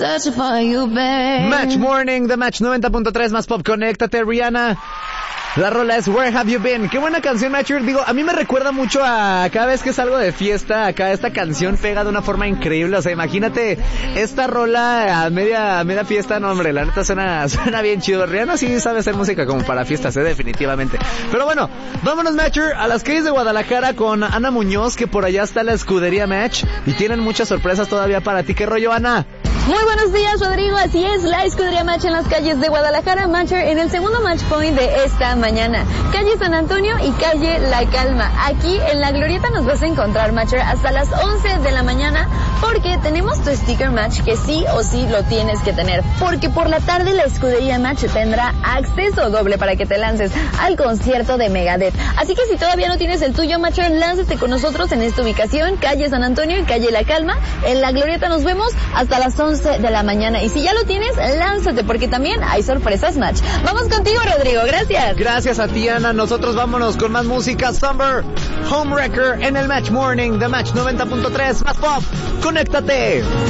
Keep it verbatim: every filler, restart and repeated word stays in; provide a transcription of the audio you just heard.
Match Morning, The Match noventa punto tres más pop. Conéctate, Rihanna. La rola es Where Have You Been. Qué buena canción, Matcher. Digo, a mí me recuerda mucho a cada vez que salgo de fiesta. Acá esta canción pega de una forma increíble. O sea, imagínate esta rola a media, a media fiesta. No, hombre, la neta suena, suena bien chido. Rihanna sí sabe hacer música como para fiestas, eh, definitivamente. Pero bueno, vámonos, Matcher, a las calles de Guadalajara con Ana Muñoz, que por allá está la escudería Match y tienen muchas sorpresas todavía para ti. ¿Qué rollo, Ana? Muy buenos días, Rodrigo. Así es, la escudería Match en las calles de Guadalajara, Matcher, en el segundo match point de esta mañana. Calle San Antonio y calle La Calma. Aquí en la Glorieta nos vas a encontrar, Matcher, hasta las once de la mañana, porque tenemos tu sticker match que sí o sí lo tienes que tener. Porque por la tarde la escudería Match tendrá acceso doble para que te lances al concierto de Megadeth. Así que si todavía no tienes el tuyo, Matcher, lánzate con nosotros en esta ubicación, calle San Antonio y calle La Calma. En la Glorieta nos vemos hasta las once de la mañana. Y si ya lo tienes, lánzate, porque también hay sorpresas, Match. Vamos contigo, Rodrigo. Gracias. Gracias a ti, Ana. Nosotros vámonos con más música. Summer, Homewrecker en el Match Morning, The Match noventa punto tres más pop. Conéctate.